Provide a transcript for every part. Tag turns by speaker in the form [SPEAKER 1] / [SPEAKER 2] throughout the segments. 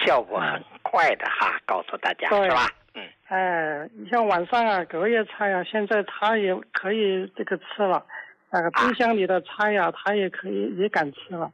[SPEAKER 1] 效果很快的哈，告诉大家是吧？
[SPEAKER 2] 你像晚上啊，隔夜菜啊，现在它也可以这个吃了，那个冰箱里的菜呀，它也可以也敢吃了。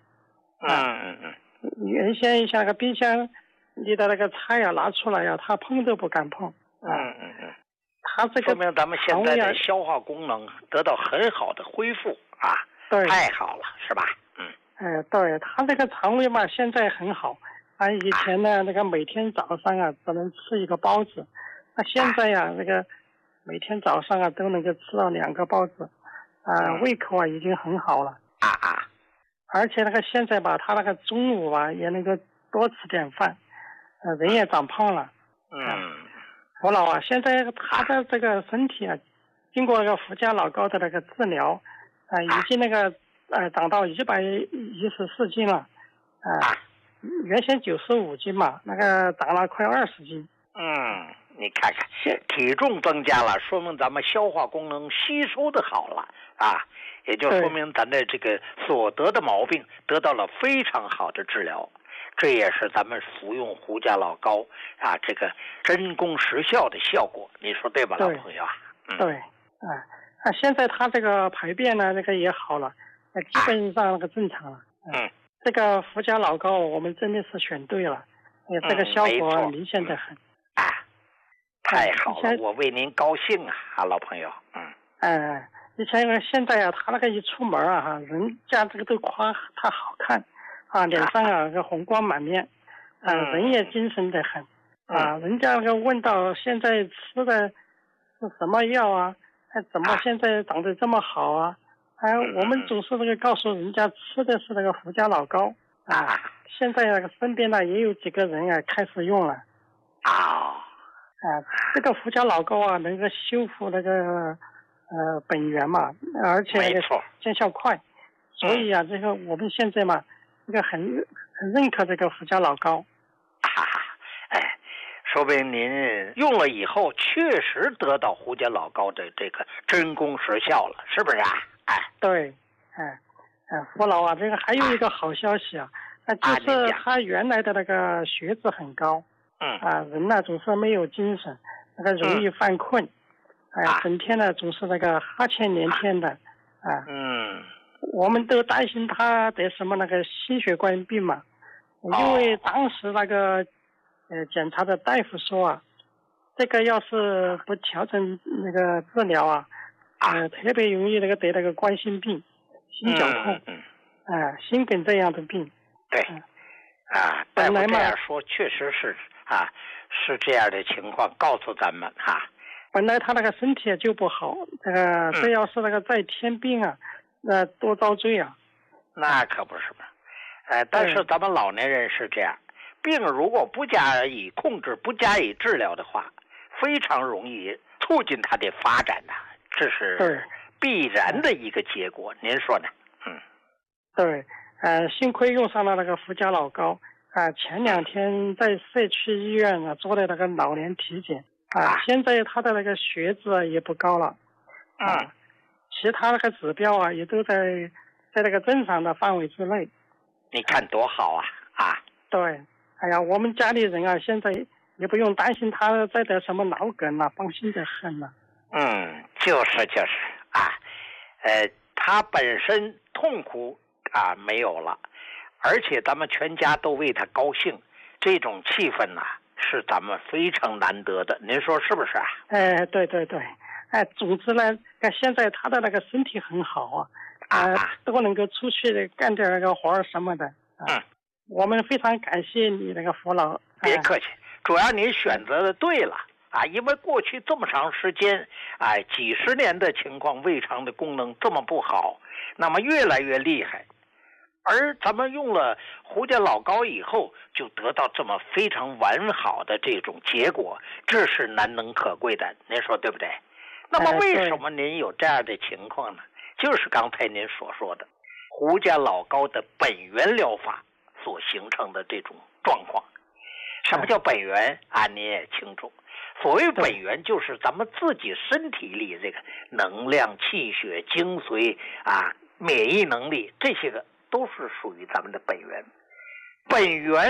[SPEAKER 2] 原先像那个冰箱里的那个菜呀拿出来呀，它碰都不敢碰。它这个
[SPEAKER 1] 说明咱们现在的消化功能得到很好的恢复啊，
[SPEAKER 2] 对，
[SPEAKER 1] 太好了，是吧？
[SPEAKER 2] 对，它这个肠胃嘛，现在很好。以前呢，那个每天早上啊，只能吃一个包子，那现在呀，那个每天早上啊，都能够吃到2个包子，胃口啊已经很好了。而且那个现在吧，他那个中午啊也能够多吃点饭，人也长胖了。我老啊，现在他的这个身体啊，经过那个福家老高的那个治疗，已经那个长到114斤了，原先95斤嘛，那个长了快20斤。
[SPEAKER 1] 你看看，体重增加了，说明咱们消化功能吸收的好了啊，也就说明咱的这个所得的毛病得到了非常好的治疗。这也是咱们服用胡家老高啊，这个真功实效的效果，你说对吧，老朋友啊？
[SPEAKER 2] 对，现在他这个排便呢，这个也好了，基本上那个正常了。这个福家老高我们真的是选对了，这个效果明显的很。
[SPEAKER 1] 太好了，我为您高兴啊，老朋友。
[SPEAKER 2] 以前现在啊，他那个一出门啊，人家这个都夸他好看。脸上啊个红光满面，人也精神得很，人家那个问到现在吃的是什么药啊，怎么现在长得这么好啊？我们总是那个告诉人家吃的是那个福家老高现在那个身边呢也有几个人开始用了。这个福家老高啊能够修复那个本源嘛，而且那个见效快，所以这个我们现在嘛。这个很认可这个福家老高，
[SPEAKER 1] 说明您用了以后确实得到胡家老高的这个真功实效了，是不是啊？
[SPEAKER 2] 对，福老啊，这个还有一个好消息就是他原来的那个血脂很高，人呢总是没有精神，那个容易犯困，整天呢总是那个哈欠连天的，我们都担心他得什么那个心血管病嘛，因为当时那个检查的大夫说这个要是不调整那个治疗特别容易那个得那个冠心病、心绞痛，心梗这样的病。
[SPEAKER 1] 对，大夫这样说确实是是这样的情况，告诉咱们
[SPEAKER 2] 本来他那个身体就不好，这要是那个再添病那多遭罪啊！
[SPEAKER 1] 那可不是嘛，但是咱们老年人是这样，病如果不加以控制、不加以治疗的话，非常容易促进它的发展这是必然的一个结果。您说呢？
[SPEAKER 2] 对，幸亏用上了那个福家老高前2天在社区医院做的那个老年体检现在他的那个血脂也不高了其他那个指标也都在那个正常的范围之内。
[SPEAKER 1] 你看多好
[SPEAKER 2] 对，我们家里人现在也不用担心他再得什么脑梗放心的很了。
[SPEAKER 1] 就是他本身痛苦没有了，而且咱们全家都为他高兴，这种气氛是咱们非常难得的，您说是不是
[SPEAKER 2] 对，总之呢，现在他的那个身体很好都能够出去干点那个活什么的我们非常感谢你那个福老。
[SPEAKER 1] 别客气，主要你选择的对了因为过去这么长时间几十年的情况，胃肠的功能这么不好，那么越来越厉害，而咱们用了胡家老高以后，就得到这么非常完好的这种结果，这是难能可贵的，您说对不对？那么为什么您有这样的情况呢？就是刚才您所说的胡家老高的本源疗法所形成的这种状况。什么叫本源你也清楚，所谓本源就是咱们自己身体里这个能量、气血、精髓免疫能力，这些个都是属于咱们的本源。本源